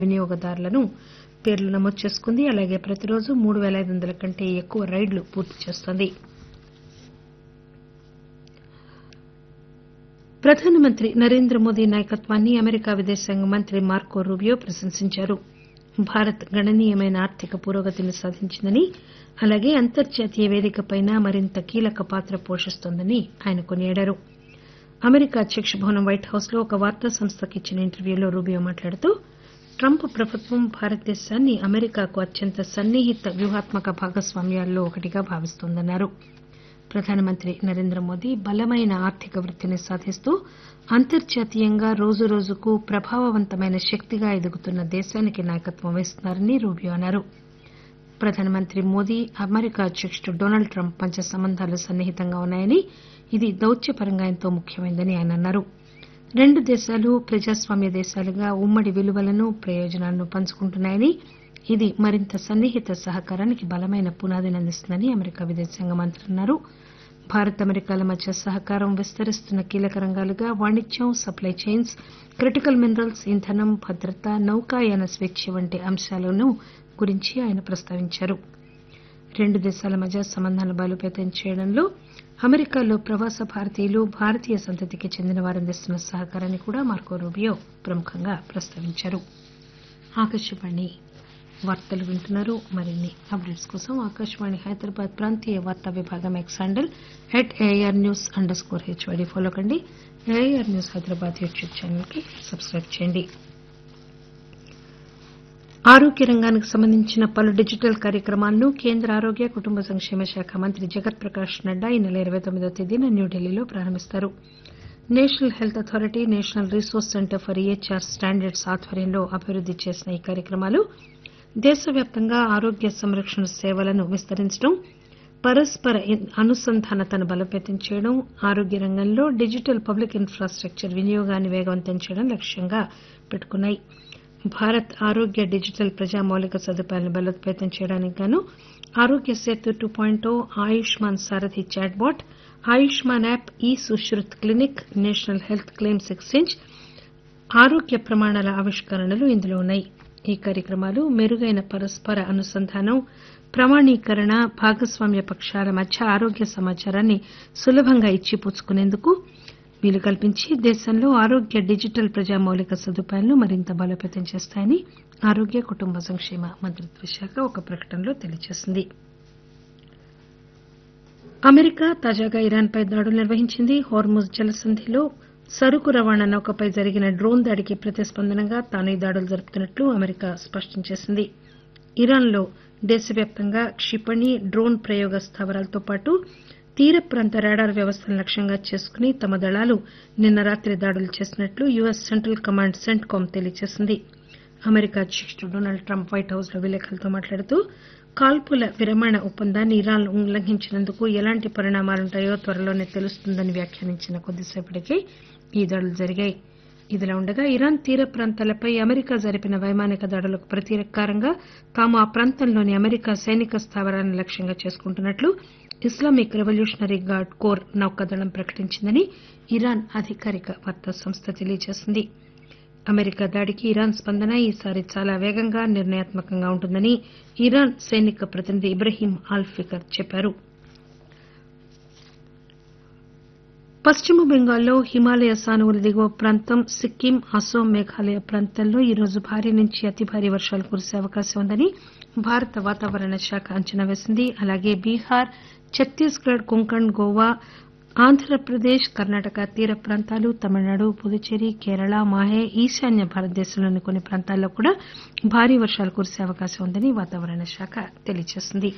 వినియోగదారులను పేర్లు నమోదు చేసుకుంది. అలాగే ప్రతిరోజు 3,500 కంటే ఎక్కువ రైళ్లు పూర్తి చేస్తోంది. ప్రధానమంత్రి నరేంద్ర మోదీ నాయకత్వాన్ని అమెరికా విదేశాంగ మంత్రి మార్కో రూబియో ప్రశంసించారు. భారత్ గణనీయమైన ఆర్థిక పురోగతిని సాధించిందని, అలాగే అంతర్జాతీయ వేదికపై మరింత కీలక పాత్ర పోషిస్తోందని ఆయన కొనియాడారు. అమెరికా అధ్యక్ష భవనం వైట్ హౌస్ లో ఒక వార్తా సంస్థకు ఇచ్చిన ఇంటర్వ్యూలో రూబియో మాట్లాడుతూ, ట్రంప్ ప్రభుత్వం భారతదేశాన్ని అమెరికాకు అత్యంత సన్నిహిత వ్యూహాత్మక భాగస్వామ్యాల్లో ఒకటిగా భావిస్తోందన్నారు. ప్రధానమంత్రి నరేంద్ర మోదీ బలమైన ఆర్థిక వృద్దిని సాధిస్తూ అంతర్జాతీయంగా రోజురోజుకు ప్రభావవంతమైన శక్తిగా ఎదుగుతున్న దేశానికి నాయకత్వం వహిస్తున్నారని రూబియో అన్నారు. ప్రధానమంత్రి మోదీ అమెరికా అధ్యకుడు డొనాల్డ్ ట్రంప్ మధ్య సంబంధాలు సన్నిహితంగా ఉన్నాయని, ఇది దౌత్యపరంగా ఎంతో ముఖ్యమైనదని ఆయన అన్నారు. రెండు దేశాలు ప్రజాస్వామ్య దేశాలుగా ఉమ్మడి విలువలను, ప్రయోజనాలను పంచుకుంటున్నాయని, ఇది మరింత సన్నిహిత సహకారానికి బలమైన పునాదిని అందిస్తుందని అమెరికా విదేశాంగ మంత్రి అన్నారు. భారత్ అమెరికాల మధ్య సహకారం విస్తరిస్తున్న కీలక రంగాలుగా వాణిజ్యం, సప్లై చైన్స్, క్రిటికల్ మినరల్స్, ఇంధనం, భద్రత, నౌకాయాన స్వేచ్ఛ వంటి అంశాలను గురించి ఆయన ప్రస్తావించారు. రెండు దేశాల మధ్య సంబంధాలను బలోపేతం చేయడంలో అమెరికాలో ప్రవాస భారతీయులు, భారతీయ సంతతికి చెందిన వారు అందిస్తున్న సహకారాన్ని కూడా మార్కో రూబియో ప్రముఖంగా ప్రస్తావించారు. ఆకాశవాణి వార్తలు వింటున్నారు. మరిన్ని అప్డేట్స్ కోసం ఆకాశవాణి హైదరాబాద్ ప్రాంతీయ వార్తా విభాగం ఎక్స్ హ్యాండిల్ @AIRnews_HYD ఫాలో కండి. AIR news Hyderabad YouTube channel కి సబ్స్క్రైబ్ చేయండి. ఆరోగ్య రంగానికి సంబంధించిన పలు డిజిటల్ కార్యక్రమాలను కేంద్ర ఆరోగ్య కుటుంబ సంక్షేమ శాఖ మంత్రి జగత్ ప్రకాష్ నడ్డా ఈ నెల 29వ తేదీన న్యూఢిల్లీలో ప్రారంభిస్తారు. National health authority, national resource centre for EHR standards ఆధ్వర్యంలో అభివృద్ది చేసిన ఈ కార్యక్రమాలు దేశవ్యాప్తంగా ఆరోగ్య సంరక్షణ సేవలను విస్తరించడం, పరస్పర అనుసంధానతను బలోపేతం చేయడం, ఆరోగ్య రంగంలో డిజిటల్ పబ్లిక్ ఇన్ఫ్రాస్టక్చర్ వినియోగాన్ని వేగవంతం చేయడం లక్ష్యంగా పెట్టుకున్నాయి. భారత్ ఆరోగ్య డిజిటల్ ప్రజా మౌలిక సదుపాయాలను బలోపేతం చేయడానికి గాను ఆరోగ్య సేతు 2.0, ఆయుష్మాన్ సారథి చాట్ బాట్, ఆయుష్మాన్ యాప్, ఈ Sushrut clinic, national health claims exchange, ఆరోగ్య ప్రమాణాల ఆవిష్కరణలు ఇందులో ఉన్నాయి. ఈ కార్యక్రమాలు మెరుగైన పరస్పర అనుసంధానం, ప్రమాణీకరణ, భాగస్వామ్య పక్షాల మధ్య ఆరోగ్య సమాచారాన్ని సులభంగా ఇచ్చిపుచ్చుకునేందుకు వీలు కల్పించి దేశంలో ఆరోగ్య డిజిటల్ ప్రజా మౌలిక సదుపాయాలను మరింత బలోపేతం చేస్తాయని ఆరోగ్య కుటుంబ సంక్షేమ మంత్రిత్వ శాఖ ఒక ప్రకటనలో తెలియజేసింది. అమెరికా తాజాగా ఇరాన్పై దాడులు నిర్వహించింది. హోర్ముజ్ జలసంధిలో సరుకు రవాణా నౌకపై జరిగిన డ్రోన్ దాడికి ప్రతిస్పందనగా తాను ఈ దాడులు జరుపుతున్నట్లు అమెరికా స్పష్టం చేసింది. ఇరాన్లో దేశవ్యాప్తంగా క్షిపణి, డ్రోన్ ప్రయోగ స్థావరాలతో పాటు తీర ప్రాంత రాడార్ వ్యవస్థను లక్ష్యంగా చేసుకుని తమ దళాలు నిన్న రాత్రి దాడులు చేసినట్లు యుఎస్ సెంట్రల్ కమాండ్ సెంట్కామ్ తెలియజేసింది. అమెరికా అధ్యకుడు డొనాల్డ్ ట్రంప్ వైట్ హౌస్ లో విలేకరులతో మాట్లాడుతూ, కాల్పుల విరమణ ఒప్పందాన్ని ఇరాన్ ఉల్లంఘించినందుకు ఎలాంటి పరిణామాలుంటాయో త్వరలోనే తెలుస్తుందని వ్యాఖ్యానించిన కొద్దిసేపటికే ఈ దాడులు జరిగాయి. ఇదిలా ఉండగా ఇరాన్ తీర ప్రాంతాలపై అమెరికా జరిపిన వైమానిక దాడులకు ప్రతీకారంగా తాము ఆ ప్రాంతంలోని అమెరికా సైనిక స్థావరాలను లక్ష్యంగా చేసుకుంటున్నట్లు ఇస్లామిక్ రెవల్యూషనరీ గార్డ్ కోర్ నౌకాదళం ప్రకటించిందని ఇరాన్ అధికారిక వార్తా సంస్థ తెలియజేసింది. అమెరికా దాడికి ఇరాన్ స్పందన ఈసారి చాలా వేగంగా, నిర్ణయాత్మకంగా ఉంటుందని ఇరాన్ సైనిక ప్రతినిధి ఇబ్రహీం ఆల్ఫికర్ చెప్పారు. పశ్చిమ బెంగాల్లో హిమాలయ సానువుల దిగువ ప్రాంతం, సిక్కిం, అసోం, మేఘాలయ ప్రాంతాల్లో ఈరోజు భారీ నుంచి అతి భారీ వర్షాలు కురిసే అవకాశం ఉందని భారత వాతావరణ శాఖ అంచనా వేసింది. అలాగే బీహార్, ఛత్తీస్గఢ్, కొంకణ్, గోవా, ఆంధ్రప్రదేశ్, కర్ణాటక తీర ప్రాంతాలు, తమిళనాడు, పుదుచ్చేరి, కేరళ, మాహే, ఈశాన్య భారతదేశంలోని కొన్ని ప్రాంతాల్లో కూడా భారీ వర్షాలు కురిసే అవకాశం ఉందని వాతావరణ శాఖ తెలియజేసింది.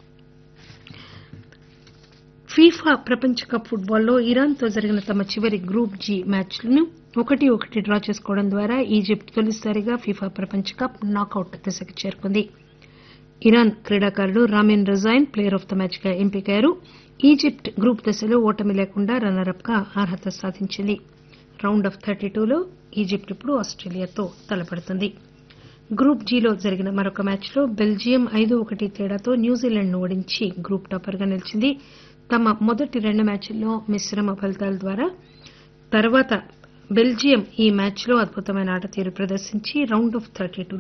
ఫీఫా ప్రపంచ కప్ ఫుట్బాల్లో ఇరాన్తో జరిగిన తమ చివరి గ్రూప్ జి మ్యాచ్లను 1-1 డ్రా చేసుకోవడం ద్వారా ఈజిప్ట్ తొలిసారిగా ఫీఫా ప్రపంచ కప్ నాకౌట్ దశకు చేరుకుంది. ఇరాన్ క్రీడాకారుడు రామిన్ రజాయిన్ ప్లేయర్ ఆఫ్ ద మ్యాచ్ గా ఎంపికయ్యారు. ఈజిప్ట్ గ్రూప్ దశలో ఓటమి లేకుండా రన్నరప్ గా అర్హత సాధించింది. రౌండ్ ఆఫ్ 32లో ఈజిప్ట్ ఇప్పుడు ఆస్ట్రేలియాతో తలపడుతుంది. గ్రూప్ జీలో జరిగిన మరొక మ్యాచ్లో బెల్జియం 5-1 తేడాతో న్యూజిలాండ్ ను ఓడించి గ్రూప్ టాపర్ గా నిలిచింది. తమ మొదటి 2 మ్యాచ్ల్లో మిశ్రమ ఫలితాల ద్వారా తర్వాత బెల్జియం ఈ మ్యాచ్లో అద్భుతమైన ఆటతీరు ప్రదర్శించి రౌండ్ ఆఫ్ 32